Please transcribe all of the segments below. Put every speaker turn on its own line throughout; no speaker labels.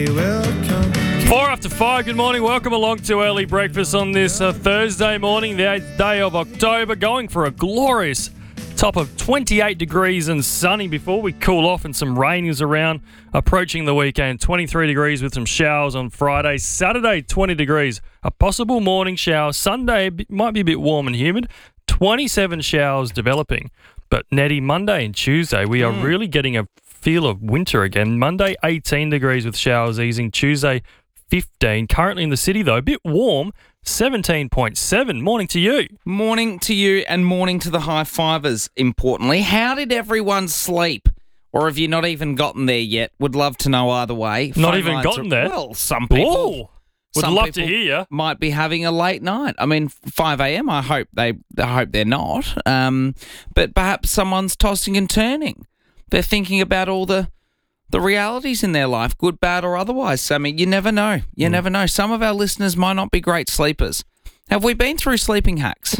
Welcome.
5:04, good morning. Welcome along to Early Breakfast on this Thursday morning, the 8th day of October, going for a glorious top of 28 degrees and sunny before we cool off, and some rain is around, approaching the weekend. 23 degrees with some showers on Friday. Saturday, 20 degrees, a possible morning shower. Sunday might be a bit warm and humid. 27 showers developing. But Nettie, Monday and Tuesday, we are really getting a feel of winter again. Monday, 18 degrees with showers easing. Tuesday, 15. Currently in the city, though, a bit warm, 17.7. Morning to you.
Morning to you and morning to the high fivers, importantly. How did everyone sleep? Or have you not even gotten there yet? Would love to know either way.
Not
Phone
even
lines
gotten there?
Well, some people.
Ooh, would
some
love to
people
hear you.
Might be having a late night. I mean, 5 a.m. I hope they're not. But perhaps someone's tossing and turning. They're thinking about all the realities in their life, good, bad, or otherwise. So, I mean, you never know. You never know. Some of our listeners might not be great sleepers. Have we been through sleeping hacks?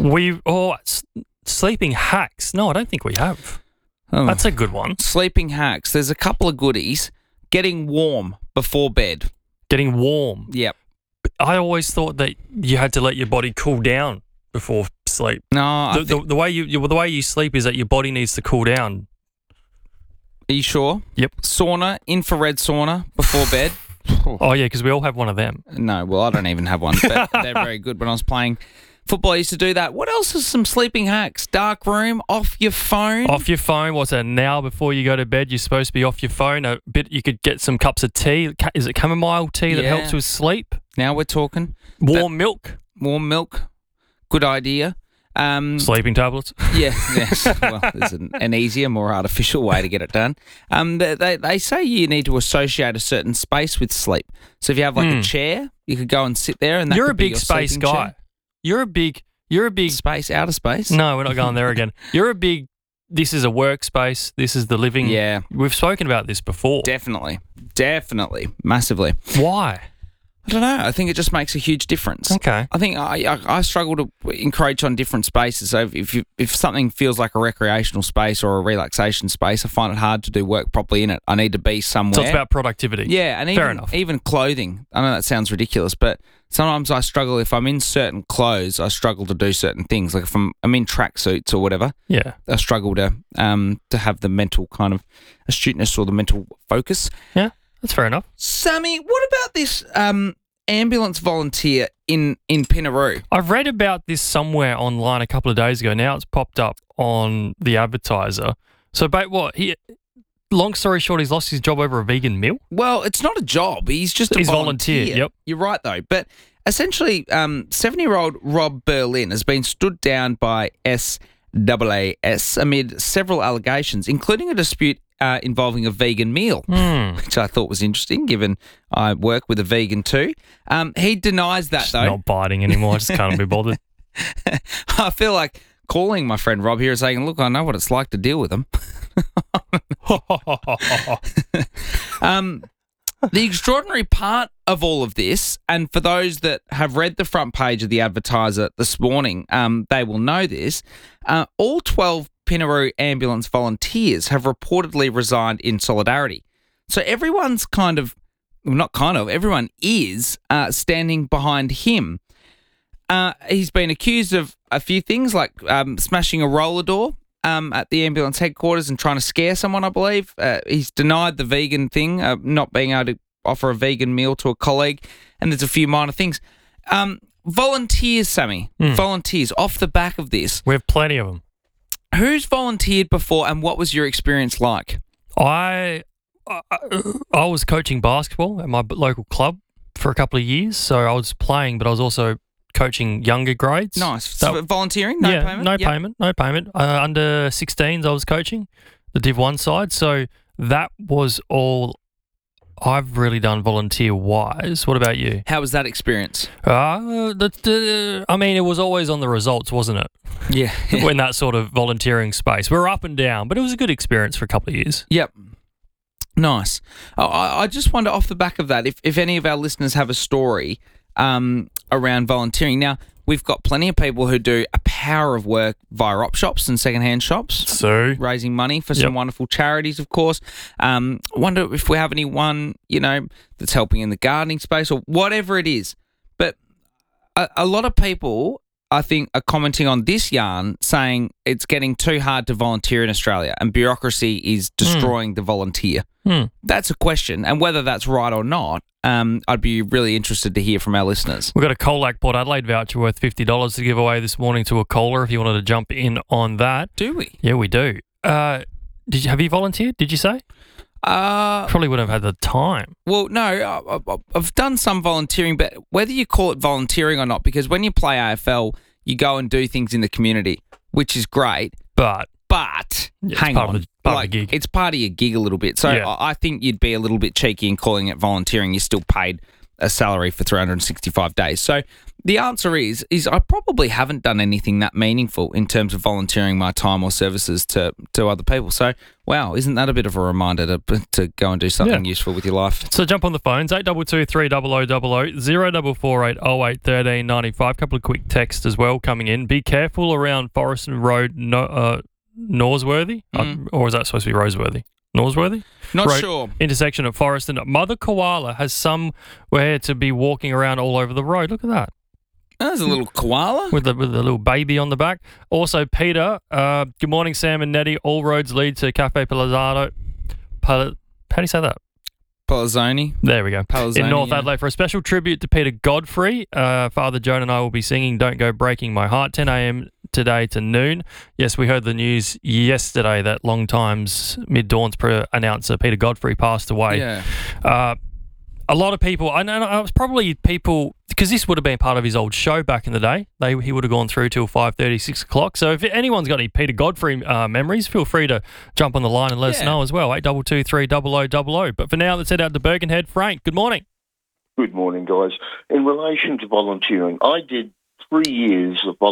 Sleeping hacks. No, I don't think we have.
Oh.
That's a good one.
Sleeping hacks. There's a couple of goodies. Getting warm before bed.
Getting warm.
Yep.
I always thought that you had to let your body cool down before sleep.
No,
The way you sleep is that your body needs to cool down.
Are you sure?
Yep.
Sauna, infrared sauna before bed.
Oh, yeah, because we all have one of them.
No, well, I don't even have one, but they're very good. When I was playing football, I used to do that. What else is some sleeping hacks? Dark room, off your phone.
Off your phone. What's that? Now before you go to bed, you're supposed to be off your phone. A bit. You could get some cups of tea. Is it chamomile tea that
Yeah.
helps with sleep?
Now we're talking.
Warm milk.
Warm milk. Good idea.
Sleeping tablets.
Yeah, yes. Well, there's an easier, more artificial way to get it done. They say you need to associate a certain space with sleep. So if you have like a chair, you could go and sit there, and that
You're a
could be
big
your
space
sleeping
guy.
chair.
You're a big
Space, outer space.
No, we're not going there again. You're a big. This is a workspace. This is the living.
Yeah,
We've spoken about this before.
definitely, massively.
Why?
I don't know. I think it just makes a huge difference.
Okay.
I think I struggle to encroach on different spaces. So if something feels like a recreational space or a relaxation space, I find it hard to do work properly in it. I need to be somewhere.
So it's about productivity.
Yeah, and
Fair enough.
even clothing. I know that sounds ridiculous, but sometimes I struggle if I'm in certain clothes. I struggle to do certain things. Like if I'm in tracksuits or whatever.
Yeah.
I struggle to have the mental kind of astuteness or the mental focus.
Yeah. That's fair enough.
Sammy, what about this ambulance volunteer in Pinaroo?
I've read about this somewhere online a couple of days ago. Now it's popped up on the Advertiser. So, but what? Long story short, he's lost his job over a vegan meal?
Well, it's not a job. He's just a volunteer.
Yep.
You're right, though. But essentially, 70-year-old Rob Berlin has been stood down by SAAS amid several allegations, including a dispute involving a vegan meal, which I thought was interesting, given I work with a vegan too. He denies that,
Just
though.
not biting anymore. I just can't be bothered.
I feel like calling my friend Rob here and saying, look, I know what it's like to deal with him. The extraordinary part of all of this, and for those that have read the front page of the Advertiser this morning, they will know this, all 12 Pinaroo ambulance volunteers have reportedly resigned in solidarity. So everyone's everyone is standing behind him. He's been accused of a few things like smashing a roller door at the ambulance headquarters and trying to scare someone, I believe. He's denied the vegan thing, not being able to offer a vegan meal to a colleague, and there's a few minor things. Volunteers, Sammy. Volunteers, off the back of this.
We have plenty of them.
Who's volunteered before, and what was your experience like?
I was coaching basketball at my local club for a couple of years, so I was playing, but I was also coaching younger grades.
Nice. So volunteering? No payment?
No payment. Under 16s I was coaching, the Div 1 side, so that was all I've really done volunteer-wise. What about you?
How was that experience?
I mean, it was always on the results, wasn't it?
Yeah.
In that sort of volunteering space. We were up and down, but it was a good experience for a couple of years.
Yep. Nice. I just wonder off the back of that, if any of our listeners have a story around volunteering. Now, we've got plenty of people who do a power of work via op shops and secondhand shops.
So
Raising money for some wonderful charities, of course. Wonder if we have anyone, that's helping in the gardening space or whatever it is. But a lot of people, I think, are commenting on this yarn saying it's getting too hard to volunteer in Australia and bureaucracy is destroying the volunteer. That's a question. And whether that's right or not, I'd be really interested to hear from our listeners.
we've got a Colac Port Adelaide voucher worth $50 to give away this morning to a caller if you wanted to jump in on that.
Do we?
Yeah, we do. Have you volunteered, did you say? Probably wouldn't have had the time.
Well, no, I've done some volunteering, but whether you call it volunteering or not, because when you play AFL, you go and do things in the community, which is great.
But
Hang on,
part of the gig.
It's part of your gig a little bit. So I think you'd be a little bit cheeky in calling it volunteering. You're still paid a salary for 365 days. So the answer is I probably haven't done anything that meaningful in terms of volunteering my time or services to other people. So, wow, isn't that a bit of a reminder to go and do something useful with your life?
So jump on the phones, 822 300 0000, 0448 08 13 95. Couple of quick texts as well coming in. Be careful around Forreston Road, Norsworthy, or is that supposed to be Roseworthy? Norsworthy?
Not sure.
Intersection at Forreston. Mother Koala has somewhere to be walking around all over the road. Look at that.
There's a little koala.
With the little baby on the back. Also, Peter, good morning, Sam and Nettie. All roads lead to Cafe Palazzo. How do you say that?
Palazzoni.
There we go.
Palazzoni,
in North Adelaide for a special tribute to Peter Godfrey. Father Joan and I will be singing Don't Go Breaking My Heart, 10 a.m. today to noon. Yes, we heard the news yesterday that Long Times Mid-Dawn's announcer Peter Godfrey passed away.
Yeah.
A lot of people, I know it was probably people, because this would have been part of his old show back in the day. He would have gone through till 5:30, 6 o'clock. So if anyone's got any Peter Godfrey memories, feel free to jump on the line and let us know as well, 822 300 0000. But for now, let's head out to Birkenhead. Frank, good morning.
Good morning, guys. In relation to volunteering, I did 3 years of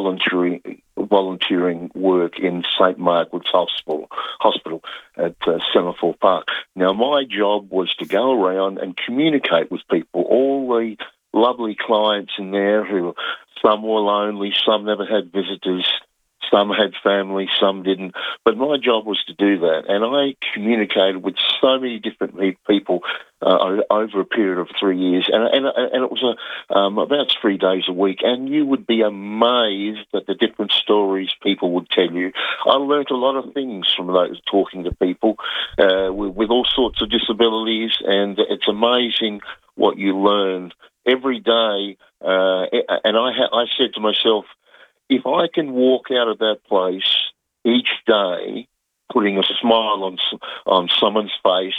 volunteering work in St Margaret's Hospital at Semaphore Park. Now, my job was to go around and communicate with people, all the lovely clients in there who some were lonely, some never had visitors, some had family, some didn't. But my job was to do that. And I communicated with so many different people over a period of 3 years. And it was about 3 days a week. And you would be amazed at the different stories people would tell you. I learnt a lot of things from those talking to people with all sorts of disabilities. And it's amazing what you learn every day. And I said to myself, if I can walk out of that place each day, putting a smile on someone's face,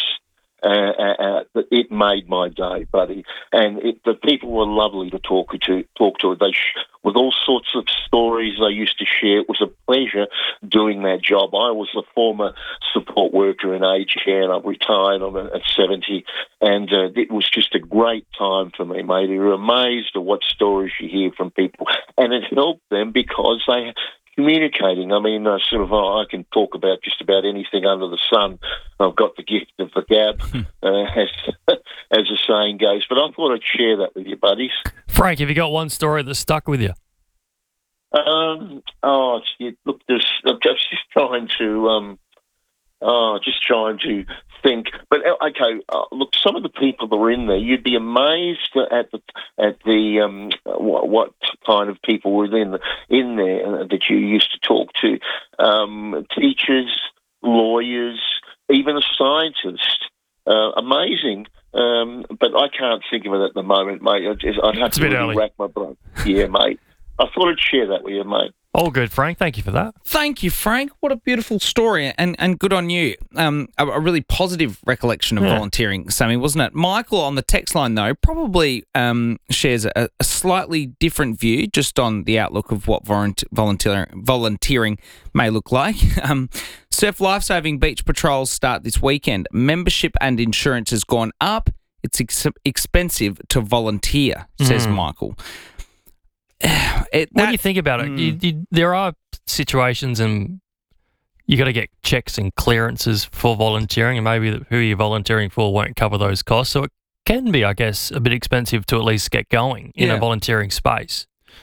it made my day, buddy. And the people were lovely to talk to. With all sorts of stories they used to share. It was a pleasure doing that job. I was a former support worker in aged care, and I'm retired. I'm at 70, and it was just a great time for me, mate. You're amazed at what stories you hear from people, and it helped them because they communicating. I mean, I can talk about just about anything under the sun. I've got the gift of the gab, as the saying goes. But I thought I'd share that with you, buddies.
Frank, have you got one story that stuck with you?
Look, I'm just trying to think. But okay, look, some of the people that were in there, you'd be amazed at the what kind of people were in there that you used to talk to. Teachers, lawyers, even a scientist. Amazing. But I can't think of it at the moment, mate. I'd have to really rack my brain. Yeah, mate. I thought I'd share that with you, mate.
All good, Frank. Thank you for that.
Thank you, Frank. What a beautiful story, and good on you. A really positive recollection of volunteering, Sammy, wasn't it? Michael on the text line, though, probably shares a slightly different view just on the outlook of what volunteering may look like. Surf Lifesaving Beach Patrols start this weekend. Membership and insurance has gone up. It's expensive to volunteer, says Michael.
What do you think about it? There are situations and you got to get checks and clearances for volunteering, and maybe who you're volunteering for won't cover those costs. So it can be, I guess, a bit expensive to at least get going in a volunteering space.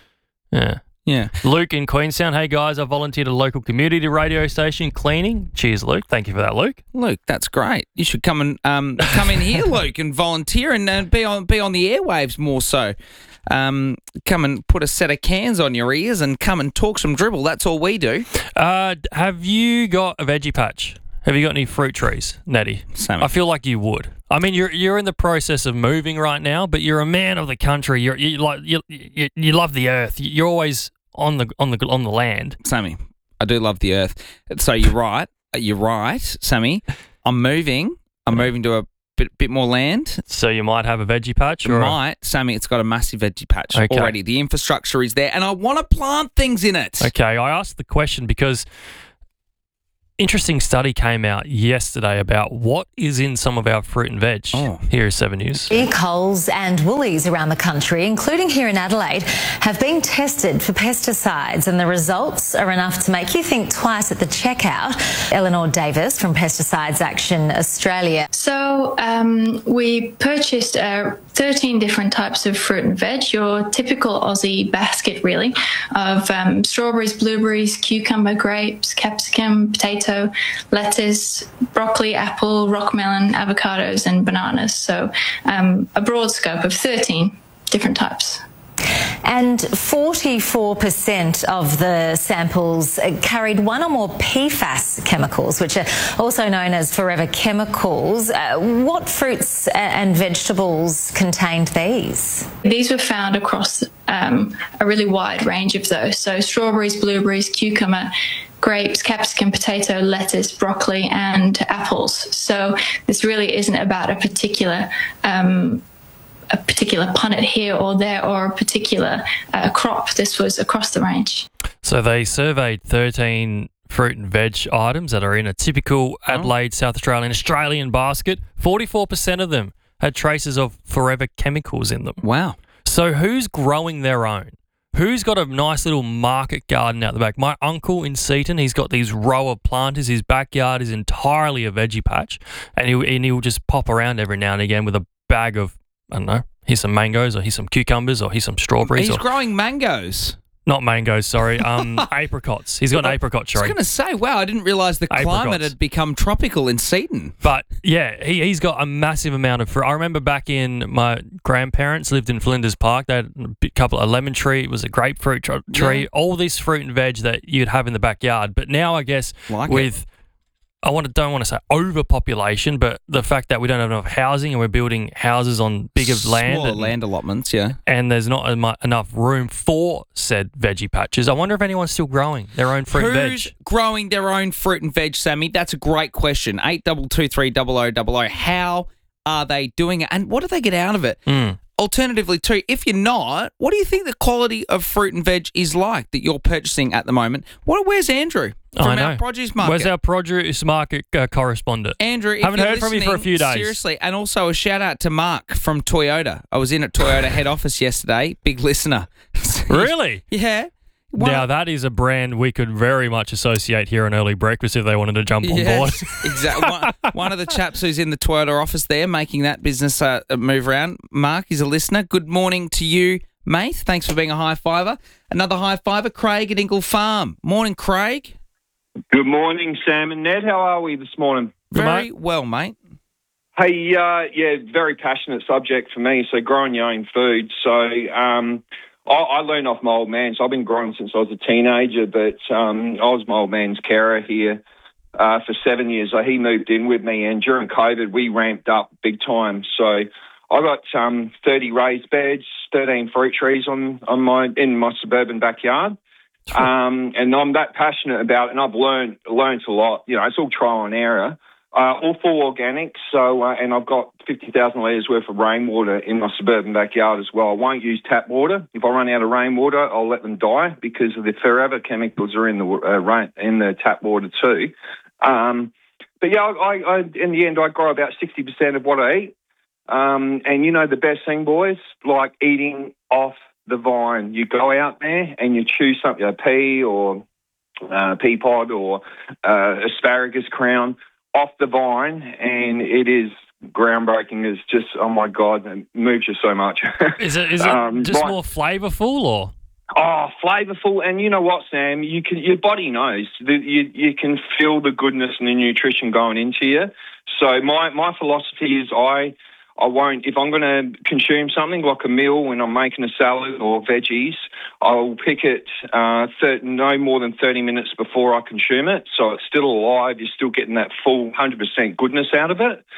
Yeah.
Yeah.
Luke in Queenstown. Hey, guys, I volunteered at a local community radio station cleaning. Cheers, Luke. Thank you for that, Luke.
Luke, that's great. You should come and come in here, Luke, and volunteer and be on the airwaves more so. Come and put a set of cans on your ears and come and talk some dribble. That's all we do.
Have you got a veggie patch? Have you got any fruit trees, Nettie?
Sammy.
I feel like you would. I mean, you're in the process of moving right now, but you're a man of the country. You love the earth. You're always on the land.
Sammy, I do love the earth. So you're right. You're right, Sammy. I'm moving to a bit more land.
So you might have a veggie patch?
Sammy, it's got a massive veggie patch
Okay.
already. The infrastructure is there, and I want to plant things in it.
Okay, I asked the question because interesting study came out yesterday about what is in some of our fruit and veg. Here is 7 News.
Coles and Woolies around the country, including here in Adelaide, have been tested for pesticides, and the results are enough to make you think twice at the checkout. Eleanor Davis from Pesticides Action Australia.
So we purchased 13 different types of fruit and veg, your typical Aussie basket really, of strawberries, blueberries, cucumber, grapes, capsicum, potato, lettuce, broccoli, apple, rockmelon, avocados and bananas. So a broad scope of 13 different types.
And 44% of the samples carried one or more PFAS chemicals, which are also known as forever chemicals. What fruits and vegetables contained these?
These were found across a really wide range of those. So strawberries, blueberries, cucumber, grapes, capsicum, potato, lettuce, broccoli and apples. So this really isn't about a particular punnet here or there or a particular crop. This was across the range.
So they surveyed 13 fruit and veg items that are in a typical Adelaide, South Australian basket. 44% of them had traces of forever chemicals in them.
Wow.
So who's growing their own? Who's got a nice little market garden out the back? My uncle in Seaton, he's got these row of planters. His backyard is entirely a veggie patch, and he'll just pop around every now and again with a bag of, I don't know, here's some mangoes, or here's some cucumbers, or here's some strawberries.
He's growing mangoes.
Not mangoes, sorry. Apricots. He's got an apricot tree.
I was going to say, wow, I didn't realise the climate had become tropical in Seaton.
But, yeah, he's got a massive amount of fruit. I remember back in, my grandparents lived in Flinders Park. They had a couple of lemon tree. It was a grapefruit tree. Yeah. All this fruit and veg that you'd have in the backyard. But now, I guess, don't want to say overpopulation, but the fact that we don't have enough housing and we're building houses on bigger land.
Smaller land allotments, yeah.
And there's not enough room for said veggie patches. I wonder if anyone's still growing their own fruit and veg.
Who's growing their own fruit and veg, Sammy? That's a great question. 8223 How are they doing it? And what do they get out of it? Alternatively, too, if you're not, what do you think the quality of fruit and veg is like that you're purchasing at the moment? Where's Andrew from our produce market?
Where's our produce market correspondent?
Andrew, if
haven't
you're
heard from you for a few days.
Seriously, and also a shout out to Mark from Toyota. I was in at Toyota head office yesterday. Big listener.
Really?
Yeah.
Now, that is a brand we could very much associate here on Early Breakfast if they wanted to jump on board.
Exactly. One of the chaps who's in the Toyota office there making that business move around. Mark is a listener. Good morning to you, mate. Thanks for being a high fiver. Another high fiver, Craig at Ingle Farm. Morning, Craig.
Good morning, Sam and Ned. How are we this morning?
Very well, mate.
Hey, very passionate subject for me. So growing your own food. So I learned off my old man. So I've been growing since I was a teenager, but I was my old man's carer here for 7 years. So he moved in with me, and during COVID, we ramped up big time. So I got 30 raised beds, 13 fruit trees in my suburban backyard. And I'm that passionate about it, and I've learned a lot. You know, it's all trial and error. All full organic, so and I've got 50,000 litres worth of rainwater in my suburban backyard as well. I won't use tap water. If I run out of rainwater, I'll let them die because of the forever chemicals are in the tap water too. But yeah, I in the end I grow about 60% of what I eat. And you know the best thing, boys, like eating off the vine. You go out there and you choose something, a pea or pea pod or asparagus crown off the vine, and it is groundbreaking. It's just, oh my God, it moves you so much.
Is it just more flavourful, or?
Oh, flavourful, and you know what, Sam? Your body knows. You can feel the goodness and the nutrition going into you. So my philosophy is I won't, if I'm going to consume something like a meal when I'm making a salad or veggies, I'll pick it no more than 30 minutes before I consume it. So it's still alive. You're still getting that full 100% goodness out of it.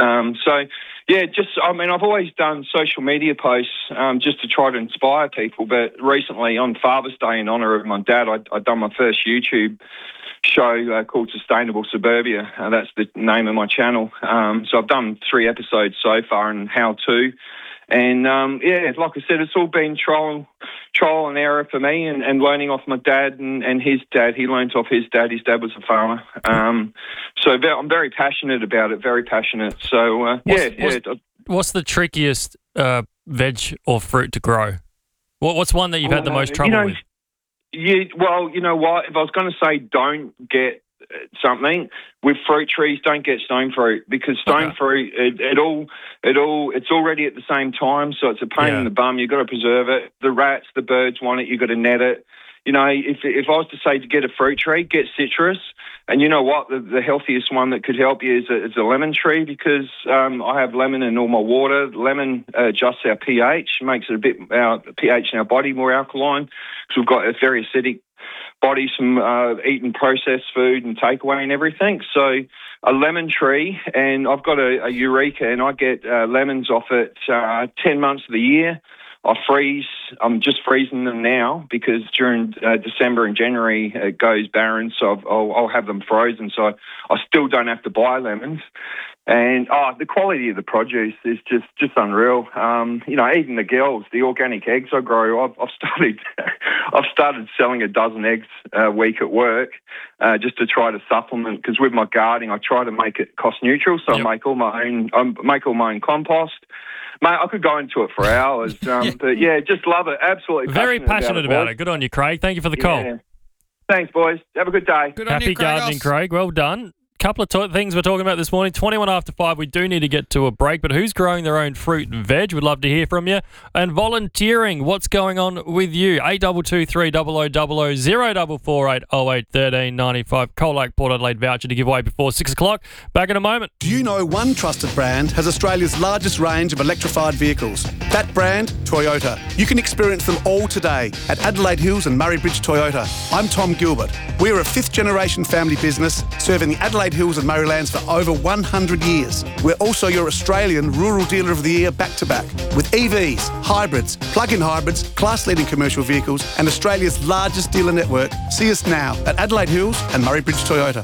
I've always done social media posts just to try to inspire people. But recently on Father's Day, in honour of my dad, I'd done my first YouTube show called Sustainable Suburbia. That's the name of my channel. So I've done 3 episodes so far and how to. And, like I said, it's all been trial and error for me and learning off my dad and his dad. He learnt off his dad. His dad was a farmer. So I'm very passionate about it, very passionate. So,
What's the trickiest veg or fruit to grow? What's one that you've had the most trouble with?
Yeah, well, you know what? If I was going to say don't get something with fruit trees, don't get stone fruit, because stone fruit it's already at the same time, so it's a pain in the bum. You've got to preserve it. The rats, the birds want it. You've got to net it. You know, if I was to say to get a fruit tree, get citrus. And you know what? The healthiest one that could help you is a lemon tree, because I have lemon in all my water. Lemon adjusts our pH, makes it our pH in our body more alkaline, because we've got a very acidic body from eating processed food and takeaway and everything. So a lemon tree, and I've got a Eureka, and I get lemons off it 10 months of the year. I freeze. I'm just freezing them now because during December and January it goes barren, so I'll have them frozen. So I still don't have to buy lemons. And the quality of the produce is just unreal. Even the girls, the organic eggs I grow, I've started selling a dozen eggs a week at work just to try to supplement, because with my gardening I try to make it cost neutral. So I make all my own compost. Mate, I could go into it for hours, but just love it. Absolutely
very passionate about it. Good on you, Craig. Thank you for the call.
Thanks, boys. Have a good day.
Good on
Happy
you, Craig.
gardening, Craig. Well done. Couple of things we're talking about this morning. 21 after 5, we do need to get to a break, but who's growing their own fruit and veg? We'd love to hear from you. And volunteering, what's going on with you? 8223 0000 0448 08 13 95. Coal Lake Port Adelaide voucher to give away before 6 o'clock. Back in a moment.
Do you know one trusted brand has Australia's largest range of electrified vehicles? That brand, Toyota. You can experience them all today at Adelaide Hills and Murray Bridge Toyota. I'm Tom Gilbert. We're a 5th generation family business serving the Adelaide Hills and Murraylands for over 100 years. We're also your Australian Rural Dealer of the Year back-to-back with EVs, hybrids, plug-in hybrids, class-leading commercial vehicles and Australia's largest dealer network. See us now at Adelaide Hills and Murray Bridge Toyota.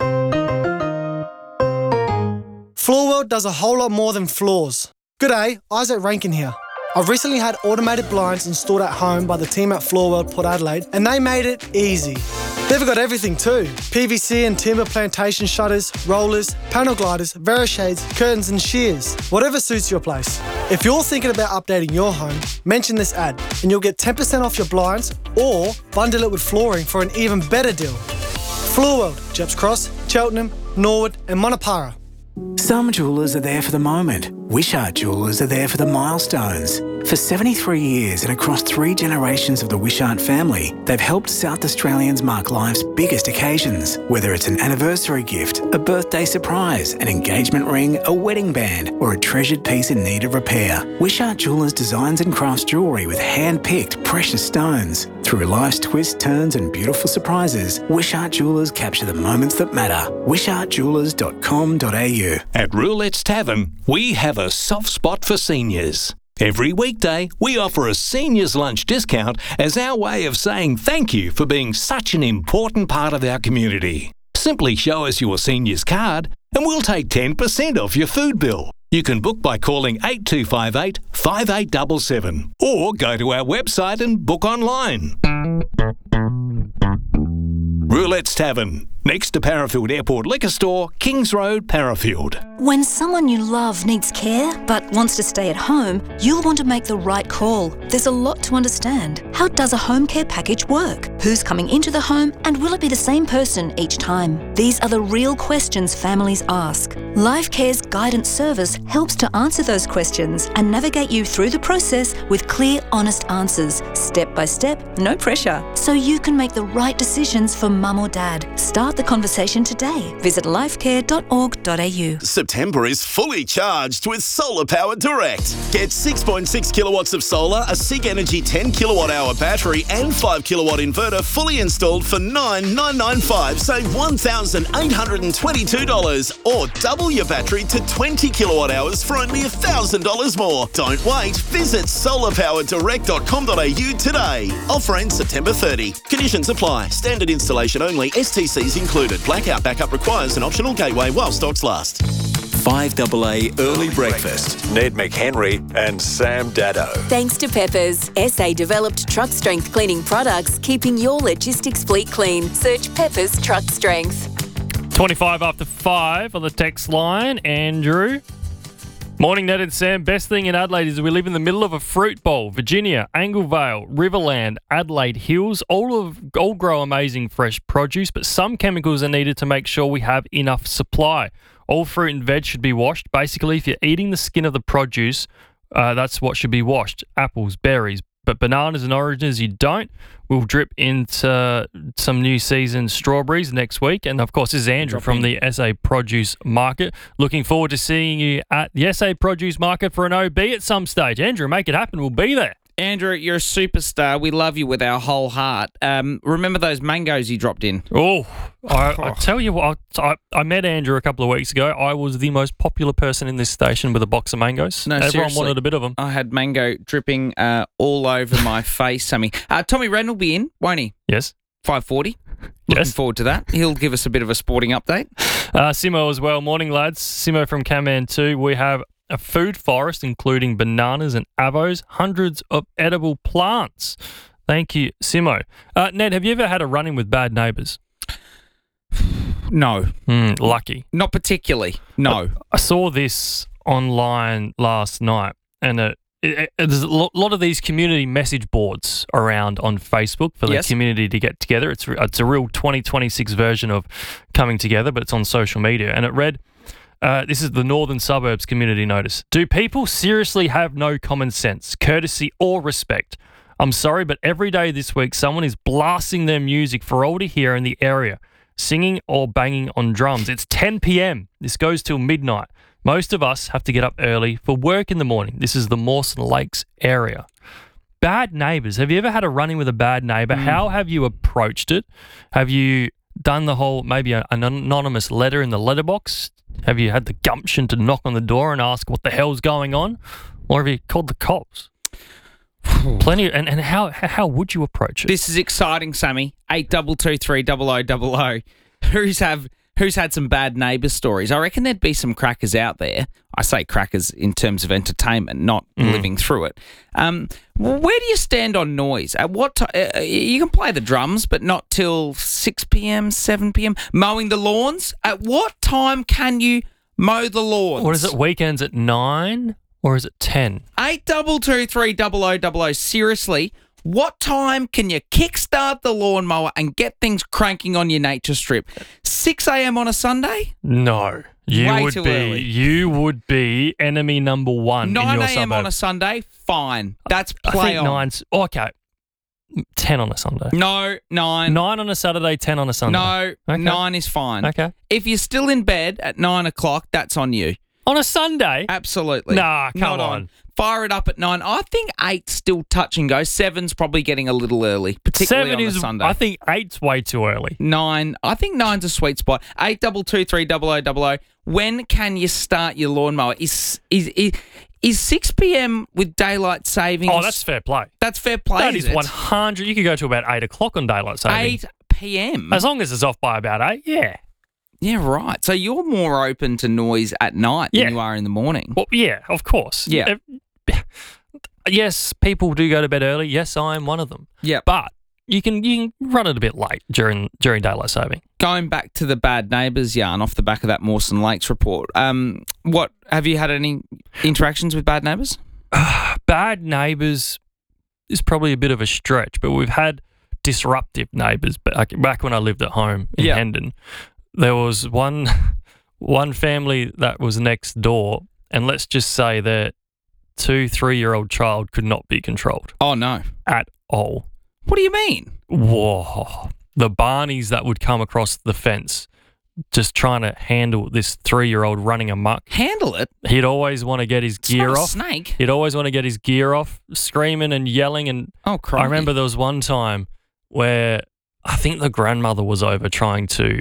Floorworld does a whole lot more than floors. G'day, Isaac Rankin here. I've recently had automated blinds installed at home by the team at Floorworld Port Adelaide, and they made it easy. They've got everything too. PVC and timber plantation shutters, rollers, panel gliders, Verishades, curtains and shears. Whatever suits your place. If you're thinking about updating your home, mention this ad and you'll get 10% off your blinds or bundle it with flooring for an even better deal. Floorworld, Jeps Cross, Cheltenham, Norwood and Monopara.
Some jewellers are there for the moment. Wishart Jewellers are there for the milestones. For 73 years and across 3 generations of the Wishart family, they've helped South Australians mark life's biggest occasions. Whether it's an anniversary gift, a birthday surprise, an engagement ring, a wedding band, or a treasured piece in need of repair, Wishart Jewellers designs and crafts jewellery with hand-picked precious stones. Through life's twists, turns and beautiful surprises, Wishart Jewellers capture the moments that matter. wishartjewellers.com.au.
At Roulette's Tavern, we have a soft spot for seniors. Every weekday, we offer a seniors lunch discount as our way of saying thank you for being such an important part of our community. Simply show us your seniors card and we'll take 10% off your food bill. You can book by calling 8258 5877 or go to our website and book online. Roulette's Tavern, next to Parafield Airport Liquor Store, Kings Road, Parafield.
When someone you love needs care but wants to stay at home, you'll want to make the right call. There's a lot to understand. How does a home care package work? Who's coming into the home and will it be the same person each time? These are the real questions families ask. LifeCare's guidance service helps to answer those questions and navigate you through the process with clear, honest answers, step by step, no pressure, so you can make the right decisions for mum or dad. Start the conversation today. Visit lifecare.org.au.
September is fully charged with Solar Power Direct. Get 6.6 kilowatts of solar, a SIG Energy 10 kilowatt hour battery and 5 kilowatt inverter fully installed for $9,995. Save $1,822 or double your battery to 20 kilowatt hours for only $1,000 more. Don't wait. Visit solarpowerdirect.com.au today. Offer ends September 30. Conditions apply. Standard installation only. STCs included. Blackout backup requires an optional gateway while stocks last.
5AA Early Breakfast. Ned McHenry and Sam Daddo.
Thanks to Peppers, SA developed truck strength cleaning products, keeping your logistics fleet clean. Search Peppers Truck Strength.
25 after 5 on the text line. Andrew. Morning, Ned and Sam. Best thing in Adelaide is we live in the middle of a fruit bowl. Virginia, Anglevale, Riverland, Adelaide Hills, all grow amazing fresh produce, but some chemicals are needed to make sure we have enough supply. All fruit and veg should be washed. Basically, if you're eating the skin of the produce, that's what should be washed. Apples, berries, but bananas and oranges you don't. We'll drip into some new season strawberries next week. And, of course, this is Andrew from the SA Produce Market. Looking forward to seeing you at the SA Produce Market for an OB at some stage. Andrew, make it happen. We'll be there.
Andrew, you're a superstar. We love you with our whole heart. Remember those mangoes you dropped in?
Oh, I tell you what, I met Andrew a couple of weeks ago. I was the most popular person in this station with a box of mangoes.
No,
everyone
seriously,
wanted a bit of them.
I had mango dripping all over my face, Sammy. Tommy Wren will be in, won't he?
Yes.
5:40. Looking forward to that. He'll give us a bit of a sporting update.
Simo as well. Morning, lads. Simo from Kaman 2. We have a food forest including bananas and avos, hundreds of edible plants. Thank you, Simo. Ned, have you ever had a run-in with bad neighbours?
No.
Lucky.
Not particularly, no.
I saw this online last night, and there's a lot of these community message boards around on Facebook for the community to get together. It's a real 2026 version of coming together, but it's on social media. And it read, this is the Northern Suburbs community notice. Do people seriously have no common sense, courtesy or respect? I'm sorry, but every day this week someone is blasting their music for all to hear in the area, singing or banging on drums. It's 10 p.m. This goes till midnight. Most of us have to get up early for work in the morning. This is the Mawson Lakes area. Bad neighbours. Have you ever had a run-in with a bad neighbour? How have you approached it? Have you done the whole, maybe an anonymous letter in the letterbox? Have you had the gumption to knock on the door and ask what the hell's going on? Or have you called the cops? Plenty. And how would you approach it?
This is exciting, Sammy. 8223 0000. Who's had some bad neighbour stories? I reckon there'd be some crackers out there. I say crackers in terms of entertainment, not living through it. Where do you stand on noise? At what time? You can play the drums, but not till 6 p.m, 7 p.m. Mowing the lawns? At what time can you mow the lawns?
Or is it weekends at 9 or is it 10?
8223 0000. Seriously, what time can you kickstart the lawnmower and get things cranking on your nature strip? 6 a.m. on a Sunday?
No. You would be enemy number one in your suburb.
9 a.m. on a Sunday? Fine. That's play
I think
on.
9's... Okay. 10 on a Sunday.
No, 9.
9 on a Saturday, 10 on a Sunday.
No,
okay.
9 is fine.
Okay.
If you're still in bed at 9 o'clock, that's on you.
On a Sunday?
Absolutely.
Nah, come
Not
on.
Fire it up at 9. I think 8's still touch and go. 7's probably getting a little early, particularly
7
on
is,
a Sunday.
I think 8's way too early.
9. I think 9's a sweet spot. 8223 0000. When can you start your lawnmower? Is 6 p.m. with daylight savings?
Oh, that's fair play.
That's fair play.
That is 100. You could go to about 8 o'clock on daylight savings.
8 p.m.
As long as it's off by about 8, yeah.
Yeah, right. So you're more open to noise at night than you are in the morning.
Well, yeah, of course.
Yeah.
Yes, people do go to bed early. Yes, I am one of them.
Yeah.
But you can run it a bit late during daylight saving.
Going back to the bad neighbours yarn off the back of that Mawson Lakes report, what have you had any interactions with bad neighbours?
Bad neighbours is probably a bit of a stretch, but we've had disruptive neighbours back when I lived at home in Hendon. There was one one family that was next door, and let's just say their 2-3-year-old child could not be controlled.
Oh, no.
At all.
What do you mean?
Whoa. The Barneys that would come across the fence just trying to handle this 3-year-old running amok.
Handle it?
He'd always want to get his gear
not a
off.
Snake.
He'd always want to get his gear off, screaming and yelling. And
oh, crikey.
I remember there was one time where I think the grandmother was over trying to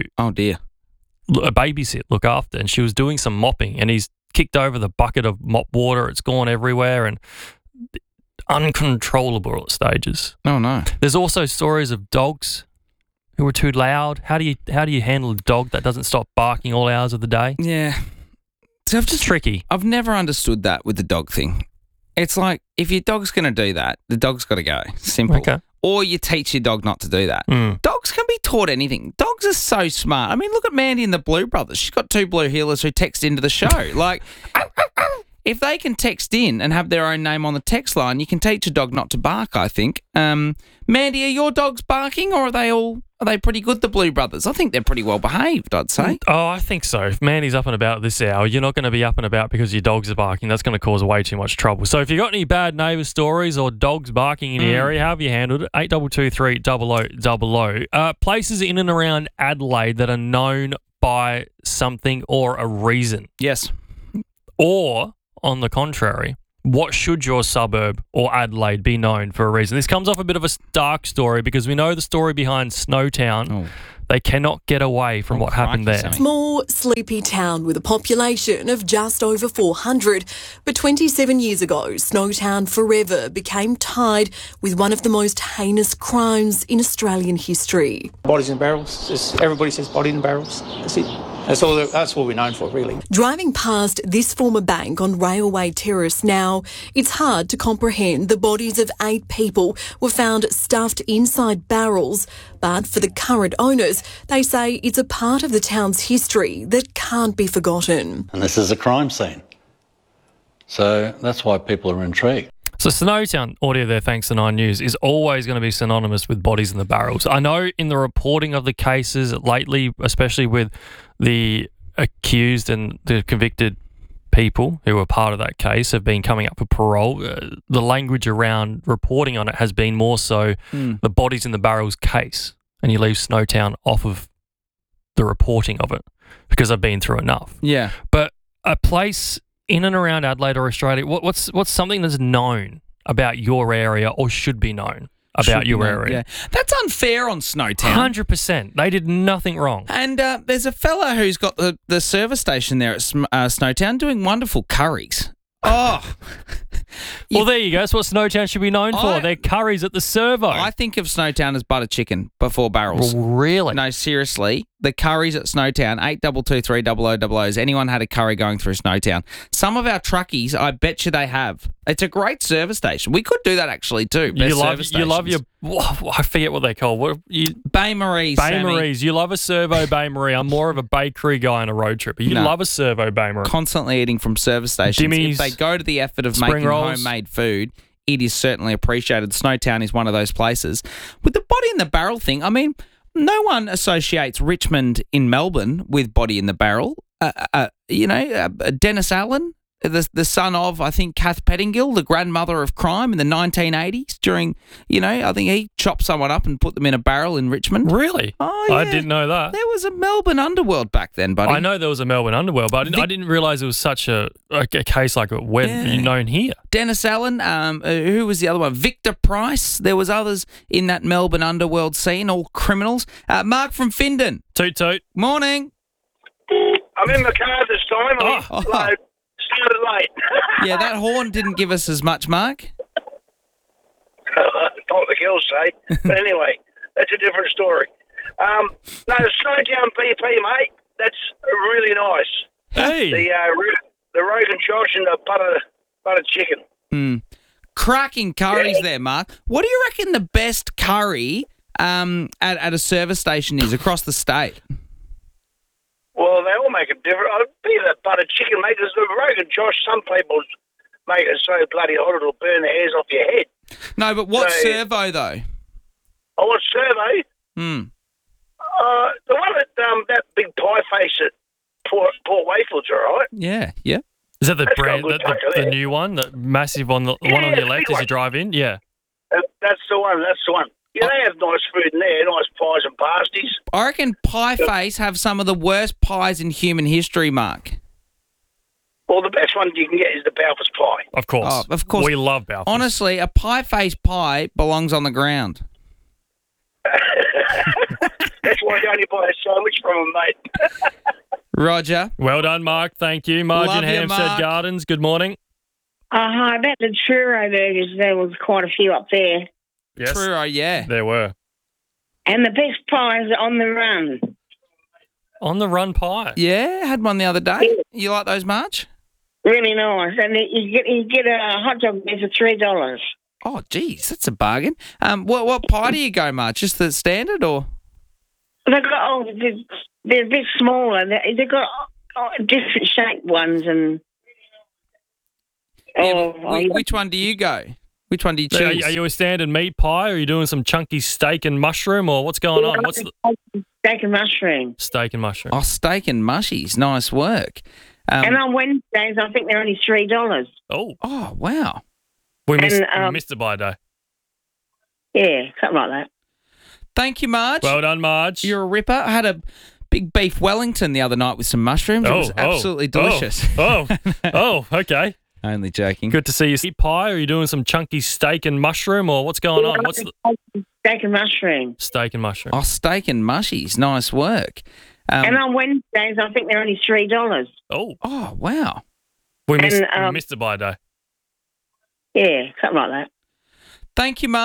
babysit, look after, and she was doing some mopping, and he's kicked over the bucket of mop water. It's gone everywhere and uncontrollable at stages.
Oh, no.
There's also stories of dogs who are too loud. How do you handle a dog that doesn't stop barking all hours of the day?
Yeah. So
it's tricky.
I've never understood that with the dog thing. It's like, if your dog's going to do that, the dog's got to go. Simple.
Okay.
Or you teach your dog not to do that. Dogs can be taught anything. Dogs are so smart. I mean, look at Mandy and the Blue Brothers. She's got 2 blue heelers who text into the show. Like, if they can text in and have their own name on the text line, you can teach a dog not to bark, I think. Mandy, are your dogs barking, or are they pretty good, the Blue Brothers? I think they're pretty well behaved, I'd say.
Oh, I think so. If Mandy's up and about this hour, you're not going to be up and about because your dogs are barking. That's going to cause way too much trouble. So if you got any bad neighbour stories or dogs barking in the area, how have you handled it? 8223 0000. Places in and around Adelaide that are known by something or a reason.
Yes.
Or, on the contrary, what should your suburb or Adelaide be known for a reason? This comes off a bit of a dark story because we know the story behind Snowtown.
Oh.
They cannot get away from what happened there.
Small, sleepy town with a population of just over 400. But 27 years ago, Snowtown forever became tied with one of the most heinous crimes in Australian history.
Bodies in barrels. Just everybody says body in barrels. That's it. That's what we're known for, really.
Driving past this former bank on Railway Terrace now, it's hard to comprehend the bodies of 8 people were found stuffed inside barrels. But for the current owners, they say it's a part of the town's history that can't be forgotten.
And this is a crime scene. So that's why people are intrigued.
So Snowtown, audio there, thanks to 9 News, is always going to be synonymous with bodies in the barrels. I know in the reporting of the cases lately, especially with the accused and the convicted people who were part of that case have been coming up for parole, the language around reporting on it has been more so the bodies in the barrels case, and you leave Snowtown off of the reporting of it because I've been through enough.
Yeah.
But a place in and around Adelaide or Australia, what's something that's known about your area or should be known about your area?
Yeah. That's unfair on Snowtown.
100%. They did nothing wrong.
And there's a fella who's got the service station there at Snowtown doing wonderful curries. Oh.
Well, there you go. That's what Snowtown should be known for. Their curries at the servo.
I think of Snowtown as butter chicken before barrels.
Really?
No, seriously. The curries at Snowtown, 8223 0000. Has anyone had a curry going through Snowtown? Some of our truckies, I bet you they have. It's a great service station. We could do that actually too.
You love your, I forget what they call.
Bay Marie's.
Bay Marie's. You love a servo Bay Marie. I'm more of a bakery guy on a road trip. But you love a servo Bay Marie.
Constantly eating from service stations.
Jimmy's,
if they go to the effort of
spring
making
rolls.
homemade food, it is certainly appreciated. Snowtown is one of those places. With the body in the barrel thing, I mean, no one associates Richmond in Melbourne with body in the barrel. Dennis Allen, the son of, I think, Kath Pettingill, the grandmother of crime in the 1980s during, I think he chopped someone up and put them in a barrel in Richmond.
Really?
Oh, yeah.
I didn't know that.
There was a Melbourne underworld back then, buddy.
I know there was a Melbourne underworld, but I didn't realise it was such a case like it went known here.
Dennis Allen, who was the other one? Victor Price. There was others in that Melbourne underworld scene, all criminals. Mark from Findon.
Toot toot.
Morning.
I'm in the car this time. Started late.
Yeah, that horn didn't give us as much, Mark.
What the girls say. But anyway, that's a different story. No, the Snowtown PP, mate, that's really nice.
Hey.
The Rogan Josh and the butter chicken.
Cracking curries there, Mark. What do you reckon the best curry at a service station is across the state?
Well, they all make it different. I'd be the butter chicken, mate, because the Rogan Josh, some people make it so bloody hot it'll burn the hairs off your head.
No, but what servo, though?
Oh, what servo? The one that big pie face Port Wayfield's all right.
Yeah.
Is that the
That's got a
brand,
good
the
taco,
new one, the massive one, the one on
Yeah,
your left
big
as
one.
you drive in? Yeah.
That's the one. Yeah, they have nice food in there, nice pies and pasties.
I reckon Pie Face have some of the worst pies in human history, Mark.
Well, the best one you can get is the Balfour's pie.
Of course.
Oh, of course.
We love Balfour's.
Honestly, a Pie Face pie belongs on the ground.
That's why you only buy a sandwich from them, mate.
Roger.
Well done, Mark. Thank you. Margin
Love you,
Hampstead
Mark.
Gardens, good morning.
Hi, about the churro burgers, there was quite a few up there.
Yes.
True, yeah.
There were.
And the best pies are on the run.
On the run pie.
Yeah, had one the other day. You like those, Marge?
Really nice. And you get a hot dog there for $3.
Oh, geez, that's a bargain. What pie do you go, Marge? Just the standard or?
They've got, they're a bit smaller. They've got different shaped ones. And
which one do you go? Which one do you
So
choose?
are you a standard meat pie, or are you doing some chunky steak and mushroom, or what's going on? What's the
steak and mushroom.
steak and mushroom?
Oh, steak and mushies. Nice work.
And on Wednesdays, I think they're only $3.
Oh,
wow.
We missed,
And,
we missed it by a day.
Yeah, something like that.
Thank you, Marge.
Well done, Marge.
You're a ripper. I had a big beef Wellington the other night with some mushrooms. It was absolutely delicious.
Oh, okay.
Only joking.
Good to see you. Meat pie, or are you doing some chunky steak and mushroom, or what's going on? What's the
Steak and mushroom.
steak and mushroom?
Oh, steak and mushies. Nice work.
And on Wednesdays, I think they're only $3.
Oh,
wow.
We
And,
missed it by a day.
Yeah, something like that.
Thank you, Marge.